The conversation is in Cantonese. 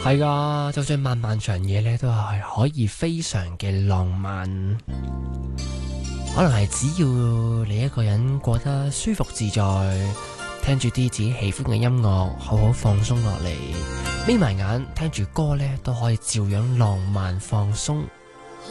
係噶，就算漫漫長夜咧，都係可以非常嘅浪漫。可能係只要你一個人過得舒服自在，聽住啲自己喜歡嘅音樂，好好放鬆落嚟，眯埋眼聽住歌咧，都可以照樣浪漫放鬆。